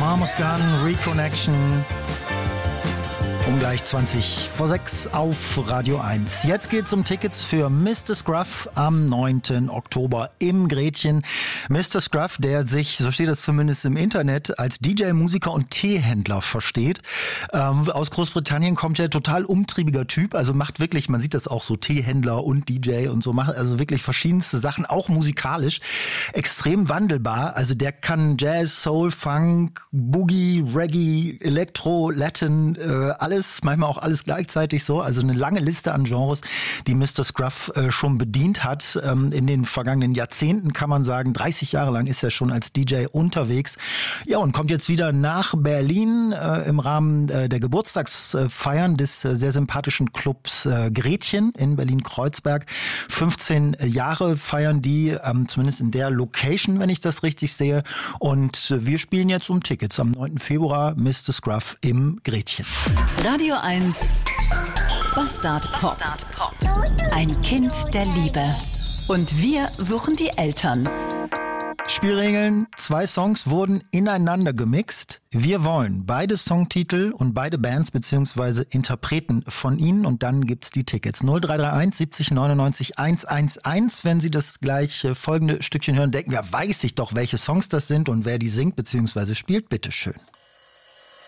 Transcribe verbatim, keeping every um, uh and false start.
Mama's Gun, Reconnection. Um gleich zwanzig vor sechs auf Radio eins. Jetzt geht's um Tickets für Mister Scruff am neunten Oktober im Gretchen. Mister Scruff, der sich, so steht es zumindest im Internet, als D J, Musiker und Teehändler versteht. Ähm, aus Großbritannien kommt ja total umtriebiger Typ, also macht wirklich, man sieht das auch so, Teehändler und D J und so, macht also wirklich verschiedenste Sachen, auch musikalisch. Extrem wandelbar, also der kann Jazz, Soul, Funk, Boogie, Reggae, Elektro, Latin, äh, alles. Manchmal auch alles gleichzeitig so. Also eine lange Liste an Genres, die Mister Scruff äh, schon bedient hat. Ähm, in den vergangenen Jahrzehnten kann man sagen, dreißig Jahre lang ist er schon als D J unterwegs. Ja, und kommt jetzt wieder nach Berlin äh, im Rahmen äh, der Geburtstagsfeiern des äh, sehr sympathischen Clubs äh, Gretchen in Berlin-Kreuzberg. fünfzehn Jahre feiern die, ähm, zumindest in der Location, wenn ich das richtig sehe. Und äh, wir spielen jetzt um Tickets am neunten Februar Mister Scruff im Gretchen. Radio eins Bastard Pop. Ein Kind der Liebe. Und wir suchen die Eltern. Spielregeln, zwei Songs wurden ineinander gemixt. Wir wollen beide Songtitel und beide Bands bzw. Interpreten von ihnen und dann gibt's die Tickets. null drei drei eins siebzig neunundneunzig hunderteins. Wenn Sie das gleich folgende Stückchen hören, denken, ja, weiß ich doch, welche Songs das sind und wer die singt bzw. spielt. Bitteschön.